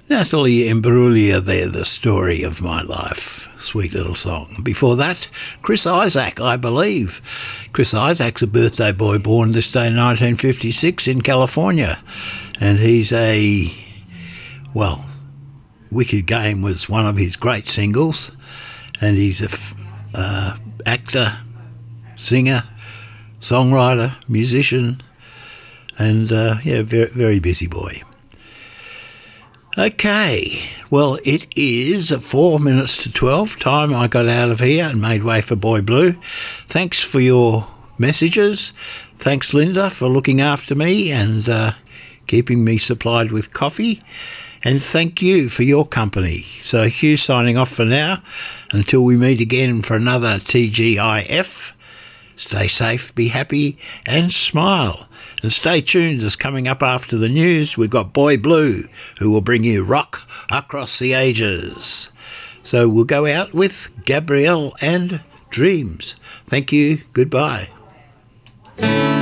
Natalie Imbruglia there, The Story of My Life. Sweet little song. Before that, Chris Isaak, I Believe. Chris Isaac's a birthday boy born this day in 1956 in California. And he's Wicked Game was one of his great singles. And he's a actor, singer, songwriter, musician, and very, very busy boy. Okay, well, it is 4 minutes to 12. Time I got out of here and made way for Boy Blue. Thanks for your messages. Thanks, Linda, for looking after me and keeping me supplied with coffee. And thank you for your company. So Hugh signing off for now. Until we meet again for another TGIF. Stay safe, be happy, and smile. And stay tuned, as coming up after the news, we've got Boy Blue, who will bring you rock across the ages. So we'll go out with Gabrielle and Dreams. Thank you, goodbye.